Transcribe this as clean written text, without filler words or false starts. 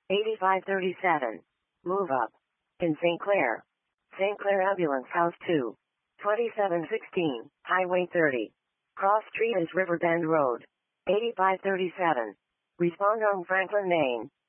8537. Move up. In St. Clair. St. Clair Ambulance House 2. 2716, Highway 30. Cross Street is Riverbend Road. 8537. Respond on Franklin, Maine.